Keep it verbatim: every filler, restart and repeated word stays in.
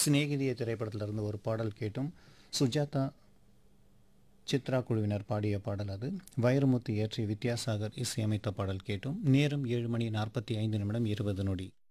சிநேகிதிய திரைப்படத்திலிருந்து ஒரு பாடல் கேட்டும். சுஜாதா, சித்ரா குழுவினர் பாடிய பாடல் அது. வைரமுத்து இயற்றி வித்யாசாகர் இசையமைத்த பாடல் கேட்டும். நேரம் ஏழு மணி நாற்பத்தி ஐந்து நிமிடம் இருபது நொடி.